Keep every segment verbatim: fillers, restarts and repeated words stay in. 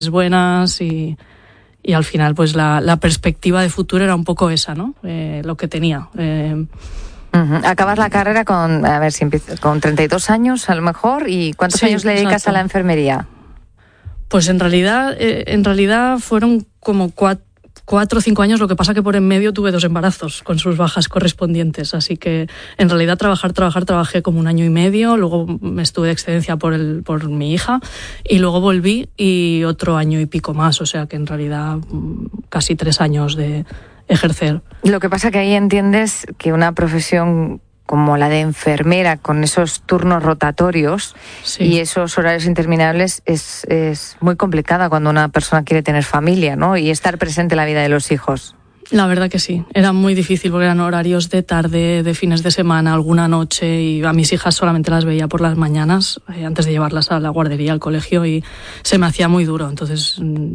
buenas y, y al final pues la, la perspectiva de futuro era un poco esa, ¿no? Eh, lo que tenía. Eh, Uh-huh. Acabas la carrera con, a ver si empiezo, con treinta y dos años a lo mejor, ¿y cuántos sí, años le dedicas exacto. a la enfermería? Pues en realidad, eh, en realidad fueron como cuatro, cuatro o cinco años, lo que pasa que por en medio tuve dos embarazos con sus bajas correspondientes, así que en realidad trabajar, trabajar, trabajé como un año y medio, luego me estuve de excedencia por, el, por mi hija y luego volví y otro año y pico más, o sea que en realidad casi tres años de ejercer. Lo que pasa que ahí entiendes que una profesión como la de enfermera, con esos turnos rotatorios sí. y esos horarios interminables, es, es muy complicada cuando una persona quiere tener familia, ¿no? Y estar presente en la vida de los hijos. La verdad que sí, era muy difícil porque eran horarios de tarde, de fines de semana, alguna noche, y a mis hijas solamente las veía por las mañanas, eh, antes de llevarlas a la guardería, al colegio, y se me hacía muy duro, entonces...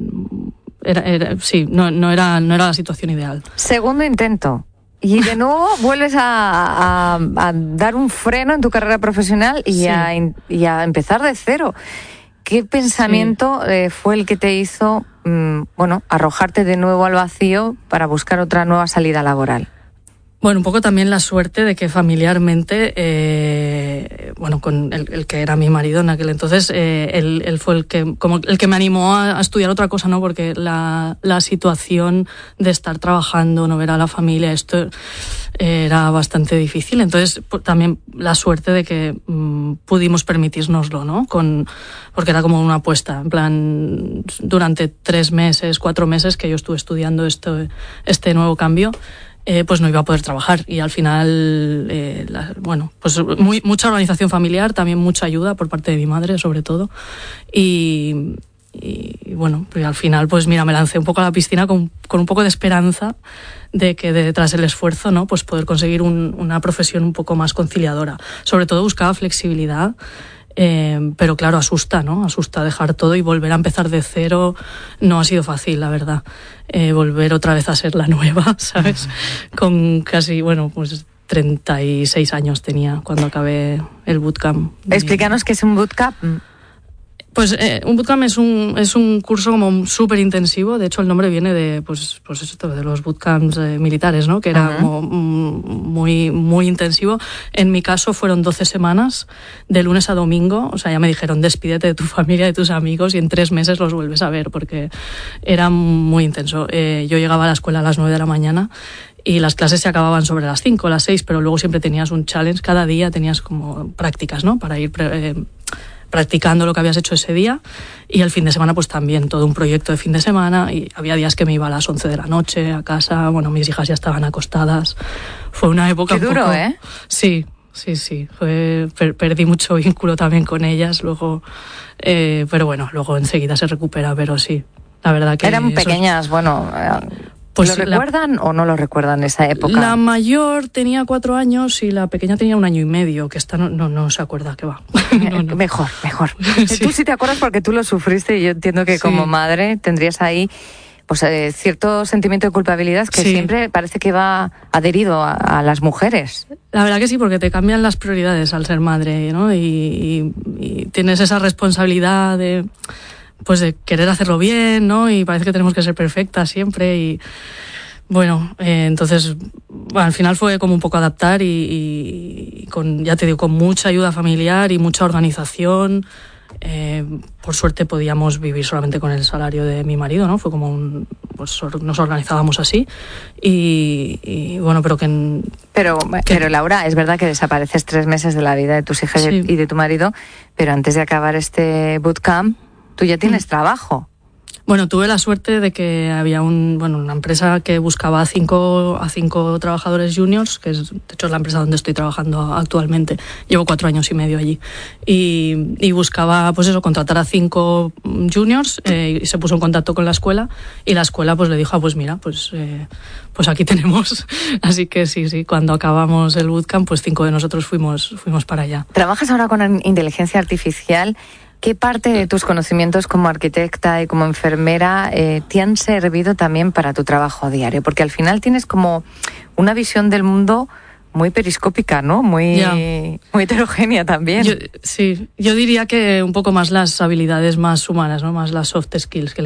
Era, era, sí, no, no, era, no era la situación ideal. Segundo intento. Y de nuevo vuelves a, a, a dar un freno en tu carrera profesional y, sí. a, y a empezar de cero. ¿Qué pensamiento sí. eh, fue el que te hizo mmm, bueno, arrojarte de nuevo al vacío para buscar otra nueva salida laboral? Bueno, un poco también la suerte de que familiarmente, eh, bueno, con el, el que era mi marido en aquel entonces, eh, él, él fue el que, como el que me animó a, a estudiar otra cosa, ¿no? Porque la, la situación de estar trabajando, no ver a la familia, esto eh, era bastante difícil. Entonces, pues, también la suerte de que mmm, pudimos permitírnoslo, ¿no? Con, porque era como una apuesta, en plan, durante tres meses, cuatro meses que yo estuve estudiando esto, este nuevo cambio. Eh, pues no iba a poder trabajar y al final, eh, la, bueno, pues muy, mucha organización familiar, también mucha ayuda por parte de mi madre, sobre todo. Y, y bueno, pues al final, pues mira, me lancé un poco a la piscina con, con un poco de esperanza de que detrás del esfuerzo, ¿no? Pues poder conseguir un, una profesión un poco más conciliadora. Sobre todo buscaba flexibilidad. Eh, pero claro, asusta, ¿no? Asusta dejar todo y volver a empezar de cero. No ha sido fácil, la verdad. Eh, volver otra vez a ser la nueva, ¿sabes? Con casi, bueno, pues treinta y seis años tenía cuando acabé el bootcamp. Explícanos qué es un bootcamp. Pues eh, un bootcamp es un, es un curso como súper intensivo. De hecho, el nombre viene de, pues, pues esto, de los bootcamps eh, militares, ¿no? Que era uh-huh. como muy, muy intensivo. En mi caso fueron doce semanas, de lunes a domingo. O sea, ya me dijeron, despídete de tu familia, de tus amigos, y en tres meses los vuelves a ver, porque era muy intenso. Eh, yo llegaba a la escuela a las nueve de la mañana y las clases se acababan sobre las cinco, las seis, pero luego siempre tenías un challenge. Cada día tenías como prácticas, ¿no? Para ir... Eh, practicando lo que habías hecho ese día, y el fin de semana pues también todo un proyecto de fin de semana, y había días que me iba a las once de la noche a casa, bueno, mis hijas ya estaban acostadas. Fue una época Qué un duro, poco... ¿eh? Sí, sí, sí, fue, per, perdí mucho vínculo también con ellas luego, eh, pero bueno, luego enseguida se recupera, pero sí, la verdad que... Eran pequeñas, es... bueno... Eh... Pues ¿lo recuerdan la, o no lo recuerdan esa época? La mayor tenía cuatro años y la pequeña tenía un año y medio, que esta no, no, no se acuerda que va. No, no. Mejor, mejor. Sí. Tú sí te acuerdas porque tú lo sufriste, y yo entiendo que sí. Como madre tendrías ahí pues eh, cierto sentimiento de culpabilidad que sí. Siempre parece que va adherido a, a las mujeres. La verdad que sí, porque te cambian las prioridades al ser madre, ¿no? Y, y, y tienes esa responsabilidad de... pues de querer hacerlo bien, ¿no? Y parece que tenemos que ser perfectas siempre y bueno, eh, entonces bueno, al final fue como un poco adaptar y, y con, ya te digo, con mucha ayuda familiar y mucha organización. Eh, por suerte podíamos vivir solamente con el salario de mi marido, ¿no? Fue como un, pues nos organizábamos así y, y bueno, pero que... Pero, que pero Laura, es verdad que desapareces tres meses de la vida de tus hijas sí. y de tu marido, pero antes de acabar este bootcamp tú ya tienes mm. trabajo. Bueno, tuve la suerte de que había un, bueno, una empresa que buscaba a cinco, a cinco trabajadores juniors, que es, de hecho es la empresa donde estoy trabajando actualmente. Llevo cuatro años y medio allí. Y, y buscaba, pues eso, contratar a cinco juniors, eh, y se puso en contacto con la escuela, y la escuela pues le dijo, ah, pues mira, pues, eh, pues aquí tenemos. Así que sí, sí, cuando acabamos el bootcamp, pues cinco de nosotros fuimos, fuimos para allá. ¿Trabajas ahora con inteligencia artificial? ¿Qué parte de tus conocimientos como arquitecta y como enfermera eh, te han servido también para tu trabajo diario? Porque al final tienes como una visión del mundo muy periscópica, ¿no? Muy, muy heterogénea también. Yo, sí, yo diría que un poco más las habilidades más humanas, ¿no? Más las soft skills que